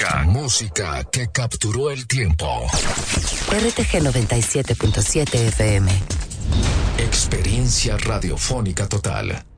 Música que capturó el tiempo. RTG 97.7 FM. Experiencia radiofónica total.